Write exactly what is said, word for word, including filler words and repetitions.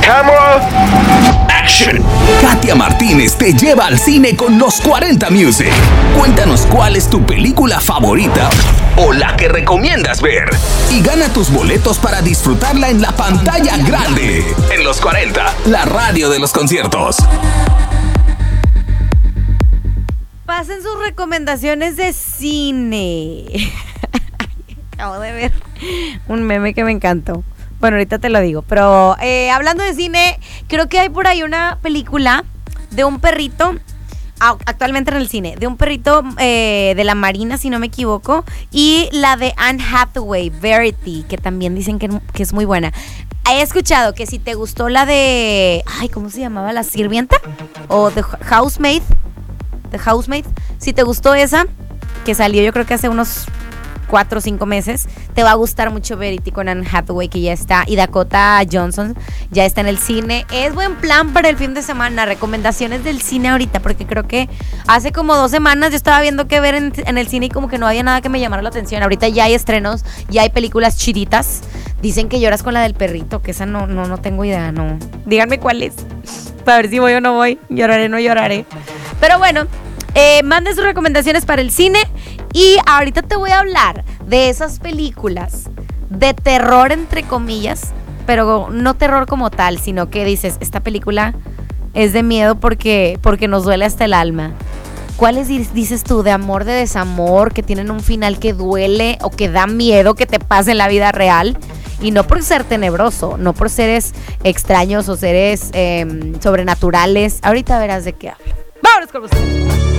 Camera, action. Katia Martínez te lleva al cine con los cuarenta Music. Cuéntanos cuál es tu película favorita o la que recomiendas ver. Y gana tus boletos para disfrutarla en la pantalla grande. En los cuarenta, la radio de los conciertos. Pasen sus recomendaciones de cine. Acabo de ver un meme que me encantó. Bueno, ahorita te lo digo. Pero eh, hablando de cine, creo que hay por ahí una película de un perrito, actualmente en el cine, de un perrito eh, de la Marina, si no me equivoco, y la de Anne Hathaway, Verity, que también dicen que, que es muy buena. He escuchado que si te gustó la de... Ay, ¿cómo se llamaba? ¿La sirvienta? O The Housemaid. The Housemaid. Si te gustó esa, que salió yo creo que hace unos cuatro o cinco meses, te va a gustar mucho Verity con Anne Hathaway, que ya está, y Dakota Johnson ya está en el cine. Es buen plan para el fin de semana. Recomendaciones del cine ahorita, porque creo que hace como dos semanas yo estaba viendo qué ver en, en el cine y como que no había nada que me llamara la atención. Ahorita ya hay estrenos, ya hay películas chiditas. Dicen que lloras con la del perrito, que esa no, no, no tengo idea, no. Díganme cuál es, para ver si voy o no voy. Lloraré, no lloraré. Pero bueno, eh, manden sus recomendaciones para el cine. Y ahorita te voy a hablar de esas películas de terror, entre comillas, pero no terror como tal, sino que dices, esta película es de miedo porque, porque nos duele hasta el alma. ¿Cuáles dices tú? De amor, de desamor, que tienen un final que duele o que da miedo que te pase en la vida real. Y no por ser tenebroso, no por seres extraños o seres eh, sobrenaturales. Ahorita verás de qué hablo. ¡Vámonos con ustedes!